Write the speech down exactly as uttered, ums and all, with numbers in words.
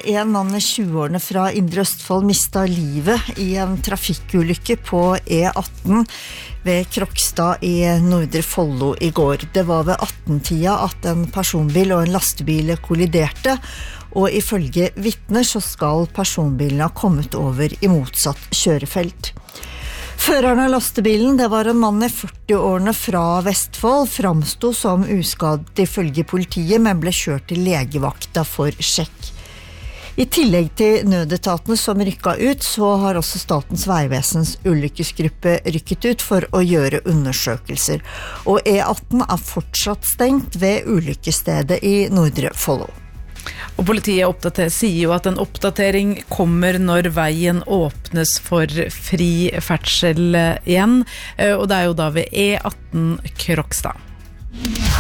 en mann i tjueårene fra Indre Østfold mistet livet i en trafikkulykke på E atten ved Krokstad i Nordre Follo i går. Det var ved atten-tida at en personbil og en lastebil kolliderte, og ifølge vitner så skal personbilen ha kommet over i motsatt kjørefelt. Føreren av lastebilen, det var en mann i førti-årene fra Vestfold, framstod som uskadd ifølge politiet, men ble kjørt til legevakta for sjekk. I tillegg til nødetatene som rykket ut, så har også Statens vegvesens ulykkesgruppe rykket ut for å gjøre undersøkelser. Og E atten er fortsatt stengt ved ulykkesstedet i Nordre Follo. Og politiet oppdater, sier jo at en oppdatering kommer når veien åpnes for fri ferdsel igjen, og det er jo da ved E atten Krokstad.